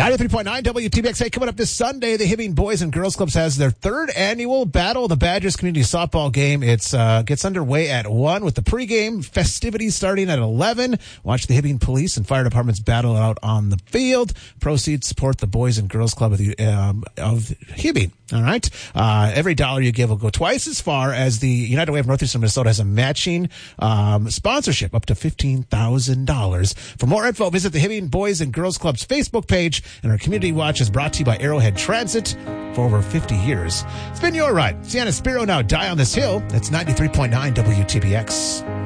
93.9 WTBX. Hey, coming up this Sunday, the Hibbing Boys and Girls Clubs has their third annual Battle of the Badgers community softball game. It's gets underway at 1 with the pregame festivities starting at 11. Watch the Hibbing Police and Fire Departments battle out on the field. Proceeds support the Boys and Girls Club of Hibbing. All right. Every dollar you give will go twice as far as the United Way of Northeastern Minnesota has a matching sponsorship up to $15,000. For more info, visit the Hibbing Boys and Girls Club's Facebook page. And our community watch is brought to you by Arrowhead Transit for over 50 years. It's been your ride. Sienna Spiro, Now Die on This Hill. That's 93.9 WTBX.